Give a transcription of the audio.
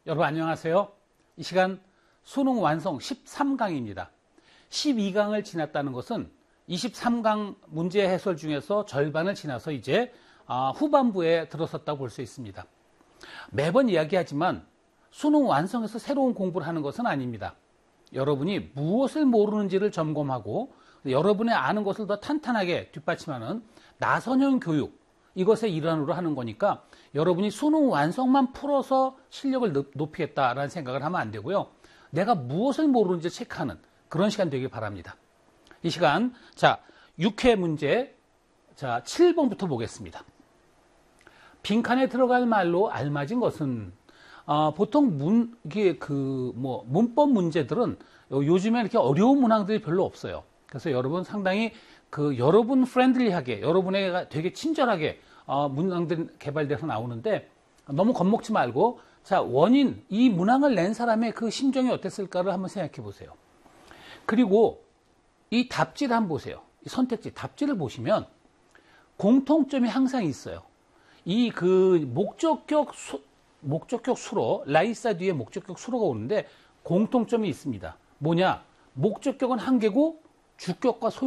여러분 안녕하세요. 이 시간 수능 완성 13강입니다. 12강을 지났다는 것은 23강 문제 해설 중에서 절반을 지나서 이제 후반부에 들어섰다고 볼 수 있습니다. 매번 이야기하지만 수능 완성해서 새로운 공부를 하는 것은 아닙니다. 여러분이 무엇을 모르는지를 점검하고 여러분의 아는 것을 더 탄탄하게 뒷받침하는 나선형 교육, 이것의 일환으로 하는 거니까 여러분이 수능 완성만 풀어서 실력을 높이겠다라는 생각을 하면 안 되고요. 내가 무엇을 모르는지 체크하는 그런 시간 되길 바랍니다. 이 시간, 자, 6회 문제, 자, 7번부터 보겠습니다. 빈칸에 들어갈 말로 알맞은 것은, 보통 문법 문제들은 요즘에 이렇게 어려운 문항들이 별로 없어요. 그래서 여러분 상당히 여러분 프렌들리하게, 여러분에게 되게 친절하게 문항들이 개발돼서 나오는데 너무 겁먹지 말고, 자, 원인, 이 문항을 낸 사람의 그 심정이 어땠을까를 한번 생각해 보세요. 그리고 이 답지를 한번 보세요. 이 선택지, 답지를 보시면 공통점이 항상 있어요. 이 목적격 수로, 라이사 뒤에 목적격 수로가 오는데 공통점이 있습니다. 뭐냐? 목적격은 한 개고 주격과